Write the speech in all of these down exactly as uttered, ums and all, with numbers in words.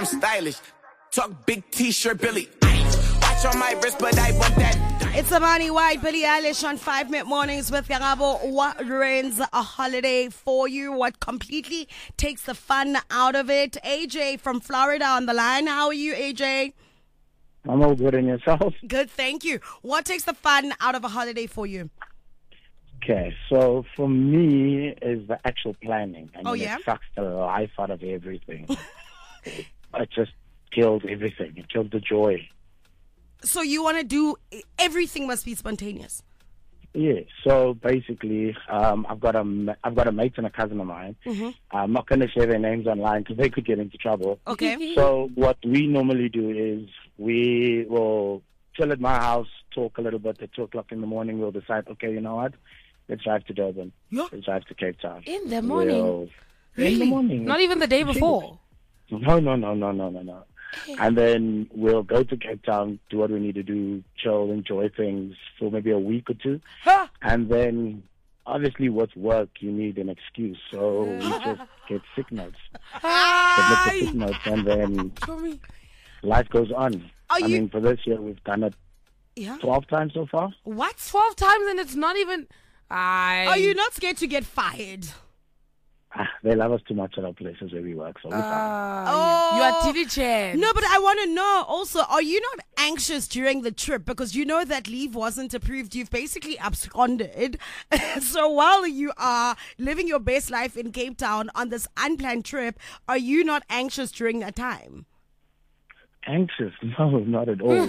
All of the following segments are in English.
I'm stylish. Talk big t-shirt, Billy. Watch on my wrist, but I want that. It's Amani White, Billie Eilish on five minute Mornings with Karabo. What ruins a holiday for you? What completely takes the fun out of it? A J from Florida on the line. How are you, A J? I'm all good, and yourself? Good, thank you. What takes the fun out of a holiday for you? Okay, so for me is the actual planning. I mean, Oh, yeah? It sucks the life out of everything. It just killed everything. It killed the joy. So you want to do, everything must be spontaneous. Yeah, so basically, um, I've got a I've got a mate and a cousin of mine. Mm-hmm. I'm not going to share their names online because they could get into trouble. Okay. So what we normally do is we will chill at my house, talk a little bit. At two o'clock in the morning, we'll decide, okay, you know what? Let's drive to Durban. Yeah. Let's drive to Cape Town. In the morning? We'll, Really? In the morning. Not even the day before? No, no, no, no, no, no, no. And then we'll go to Cape Town, do what we need to do, chill, enjoy things for maybe a week or two. Huh. And then, obviously, with work, you need an excuse. So we just get sick notes. Get sick notes, and then life goes on. Are I you- mean, for this year, we've done it Yeah. twelve times so far. What? twelve times and it's not even... I. Are you not scared to get fired? Ah, they love us too much at our places where we work, so we fine. Uh, you are T V chair. No, but I want to know also, are you not anxious during the trip? Because you know that leave wasn't approved. You've basically absconded. So while you are living your best life in Cape Town on this unplanned trip, are you not anxious during that time? Anxious? No, not at all.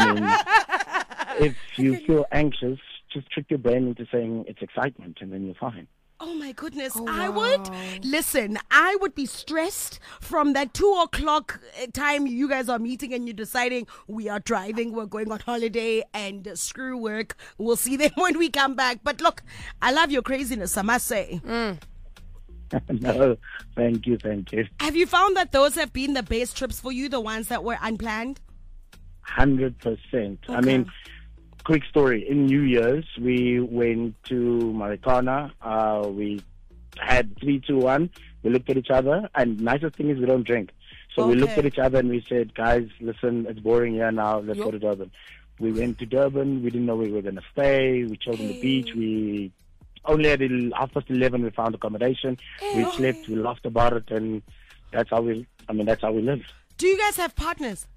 I mean, if you feel anxious, just trick your brain into saying it's excitement, and then you're fine. Oh my goodness. Oh, I wow. would, listen, I would be stressed from that two o'clock time you guys are meeting and you're deciding we are driving, we're going on holiday and screw work. We'll see them when we come back. But look, I love your craziness, I must say. Mm. No, thank you, thank you. Have you found that those have been the best trips for you, the ones that were unplanned? one hundred percent. I Okay. mean, quick story. In New Year's, we went to Marikana. Uh, we had three, two, one. We looked at each other, and nicest thing is we don't drink. So we looked Okay. at each other and we said, guys, listen, it's boring here now. Let's Yup. go to Durban. We went to Durban. We didn't know we were going to stay. We chilled on the beach. We only at el- half past eleven we found accommodation. We slept. We laughed about it, and that's how we. I mean, that's how we live. Do you guys have partners?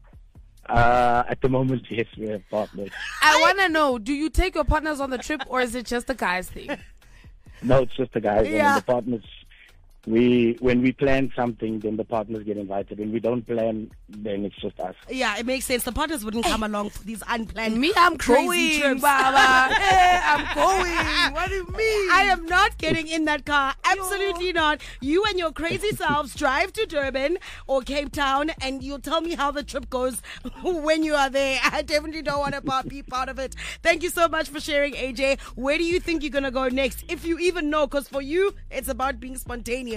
Uh, at the moment, yes, we have partners. I want to know, do you take your partners on the trip or is it just a guy's thing? No, it's just the guys. I Yeah. mean, the partners. We when we plan something, then the partners get invited. When we don't plan, then it's just us. Yeah, it makes sense. The partners wouldn't come along for these unplanned Me, I'm crazy going, trips. Baba. Hey, I'm going. What do you mean? I am not getting in that car. Absolutely not. You and your crazy selves drive to Durban or Cape Town and you'll tell me how the trip goes when you are there. I definitely don't want to be part of it. Thank you so much for sharing, A J. Where do you think you're going to go next? If you even know, because for you, it's about being spontaneous.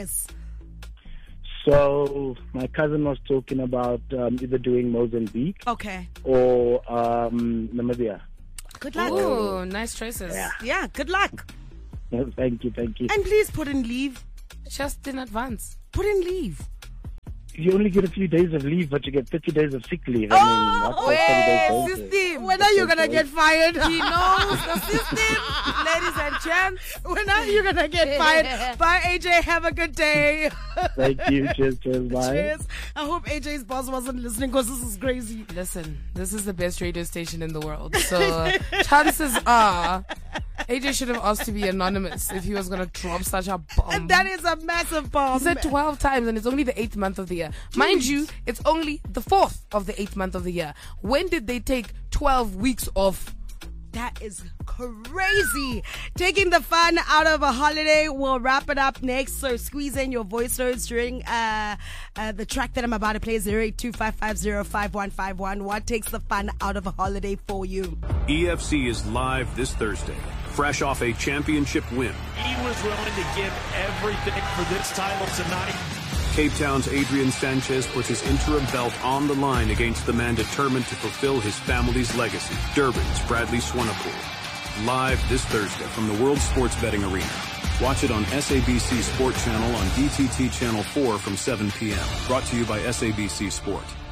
So my cousin was talking about um, either doing Mozambique Okay. or um, Namibia. Good luck. Ooh, nice choices. Yeah. Yeah, good luck. Thank you, thank you. And please put in leave. Just in advance. Put in leave. You only get a few days of leave, but you get thirty days of sick leave. I mean, what's Oh, those thirty days Hey, going to? system. When are you going to get fired? He knows the system, ladies and gents. When are you going to get fired? Bye, A J. Have a good day. Thank you. Cheers, cheers, bye. Cheers. I hope A J's boss wasn't listening because this is crazy. Listen, this is the best radio station in the world. So uh, chances are A J should have asked to be anonymous if he was going to drop such a bomb. And that is a massive bomb. He said twelve times and it's only the eighth month of the year. Mind you, it's only the fourth of the eighth month of the year. When did they take twelve weeks off? That is crazy. Taking the fun out of a holiday. We'll wrap it up next. So squeeze in your voice notes during uh, uh, the track that I'm about to play. zero eight two five five zero five one five one. What takes the fun out of a holiday for you? E F C is live this Thursday, fresh off a championship win. He was willing to give everything for this title tonight. Cape Town's Adrian Sanchez puts his interim belt on the line against the man determined to fulfill his family's legacy, Durban's Bradley Swanepoel. Live this Thursday from the World Sports Betting Arena. Watch it on S A B C Sport Channel on D T T Channel four from seven p.m. Brought to you by S A B C Sport.